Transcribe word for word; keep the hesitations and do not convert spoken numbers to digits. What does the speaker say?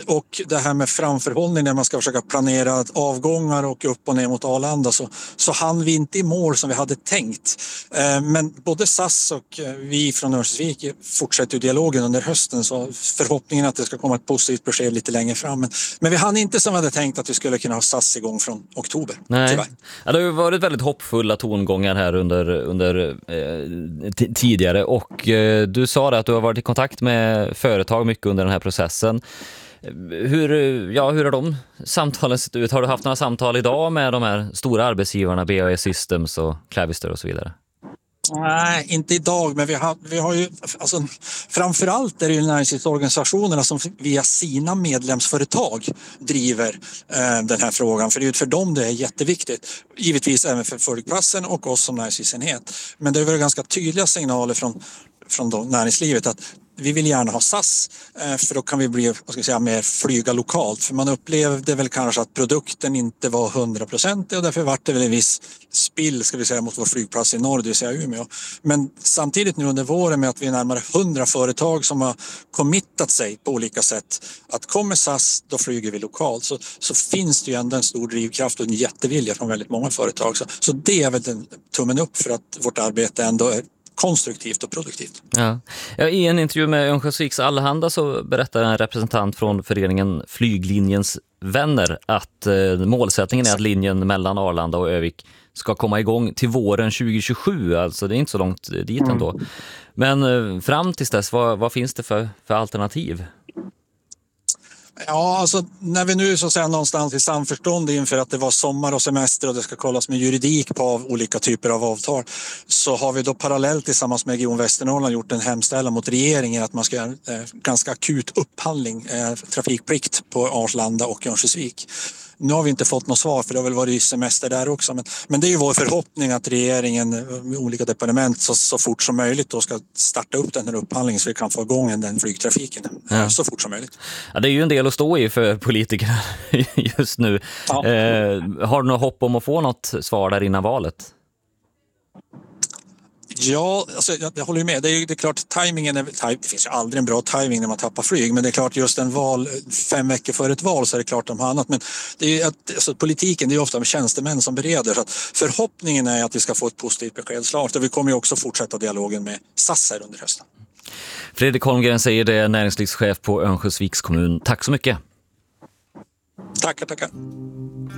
och det här med framförhållning när man ska försöka planera avgångar och upp och ner mot Arlanda så, så hann vi inte i mål som vi hade tänkt. Men både S A S och vi från Örnsköldsvik fortsätter ju dialogen under hösten, så förhoppningen att det ska komma ett positivt besked lite längre fram. Men, men vi hann inte som vi hade tänkt att vi skulle kunna ha S A S igång från oktober. Nej. Tyvärr. Ja, det har ju varit väldigt hoppfulla tongångar här under, under eh, t- tidigare och eh, du sa det att du har varit i kontakt med företag mycket under den här processen. Hur, ja, hur har de samtalen sett ut? Har du haft några samtal idag med de här stora arbetsgivarna, B A E Systems och Clavister och så vidare? Nej, inte idag, men vi har, vi har ju, alltså, framförallt är det ju näringslivsorganisationerna som via sina medlemsföretag driver eh, den här frågan, för det är ju för dem det är jätteviktigt. Givetvis även för flygplatsen och oss som näringslivsenhet. Men det är väl ganska tydliga signaler från, från då, näringslivet att vi vill gärna ha S A S för då kan vi bli, vad ska jag säga, mer flyga lokalt. För man upplevde väl kanske att produkten inte var hundra procent och därför var det väl en viss spill, ska vi säga, mot vår flygplats i norr, det vill säga Umeå. Men samtidigt nu under våren med att vi är närmare hundra företag som har committat sig på olika sätt att kommer S A S, då flyger vi lokalt. Så, så finns det ju ändå en stor drivkraft och en jättevilja från väldigt många företag. Så, så det är väl den tummen upp för att vårt arbete ändå är konstruktivt och produktivt. Ja. Ja, i en intervju med Örnsköldsviks Allehanda så berättar en representant från föreningen Flyglinjens vänner att eh, målsättningen är att linjen mellan Arlanda och Övik ska komma igång till våren tjugo tjugosju, alltså det är inte så långt dit ändå. Men eh, fram tills dess, vad, vad finns det för, för alternativ? Ja, alltså när vi nu så att säga någonstans i samförstånd inför att det var sommar och semester och det ska kollas med juridik på av olika typer av avtal, så har vi då parallellt tillsammans med Region Västernorrland gjort en hemställan mot regeringen att man ska göra eh, ganska akut upphandling, eh, trafikplikt på Arlanda och Örnsköldsvik. Nu har vi inte fått något svar för det har väl varit semester där också. Men, men det är ju vår förhoppning att regeringen med olika departement så, så fort som möjligt då ska starta upp den här upphandlingen så vi kan få igång den flygtrafiken ja. så fort som möjligt. Ja, det är ju en del att stå i för politikerna just nu. Ja. Eh, har du något hopp om att få något svar där innan valet? Ja, alltså, jag, jag håller med. Det är, det är klart, tajmingen är, det finns ju aldrig en bra timing när man tappar flyg, men det är klart just en val, fem veckor före ett val så är det klart de har annat. Men det är, alltså, politiken, det är ofta med tjänstemän som bereder, så att förhoppningen är att vi ska få ett positivt besked snart och vi kommer ju också fortsätta dialogen med S A S här under hösten. Fredrik Holmgren säger det, näringslivschef på Örnsköldsviks kommun. Tack så mycket. Tackar, tackar.